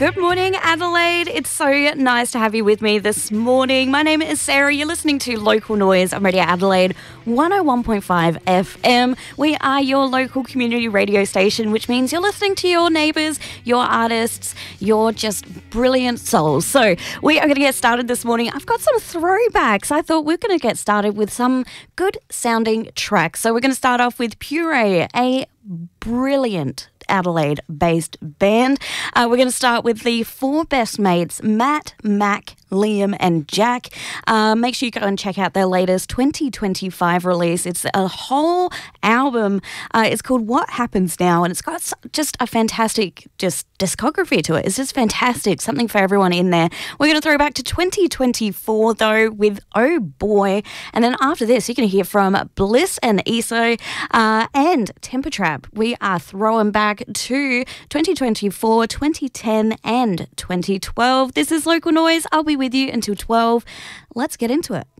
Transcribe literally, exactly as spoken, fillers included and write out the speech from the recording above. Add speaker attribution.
Speaker 1: Good morning, Adelaide. It's so nice to have you with me this morning. My name is Sarah. You're listening to Local Noise on Radio Adelaide one oh one point five F M. We are your local community radio station, which means you're listening to your neighbours, your artists, your just brilliant souls. So we are going to get started this morning. I've got some throwbacks. I thought we we're going to get started with some good sounding tracks. So we're going to start off with Puree, a brilliant Adelaide-based band. Uh, we're going to start with the four best mates, Matt, Mac, Liam and Jack. Uh, make sure you go and check out their latest twenty twenty-five release. It's a whole album. Uh, it's called What Happens Now, and it's got just a fantastic just discography to it. It's just fantastic. Something for everyone in there. We're going to throw back to twenty twenty-four, though, with Oh Boy. And then after this, you're going to hear from Bliss and Eso uh, and Temper Trap. We are throwing back to twenty twenty-four, twenty ten and twenty twelve. This is Local Noise. I'll be with you until twelve. Let's get into it.